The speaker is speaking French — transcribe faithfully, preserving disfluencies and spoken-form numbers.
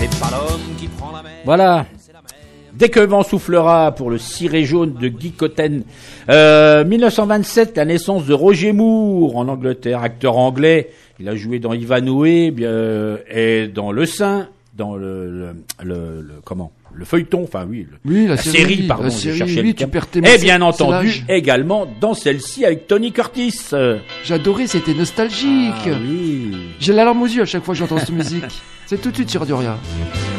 C'est pas l'homme qui prend la mer. Voilà. Dès que le vent soufflera pour le ciré jaune de Guy Cotten. Euh, mille neuf cent vingt-sept, la naissance de Roger Moore en Angleterre, acteur anglais. Il a joué dans Ivanhoe bien, euh, et dans Le Saint, dans le, le, le, le comment le feuilleton, enfin oui, le, oui la, la série, série, pardon, la j'ai série, cherché oui, le tu terme. perds tes Et bien c'est, entendu, c'est également dans celle-ci avec Tony Curtis. J'adorais, c'était nostalgique. Ah, oui. J'ai la larme aux yeux à chaque fois que j'entends cette musique. C'est tout de suite sur Duria.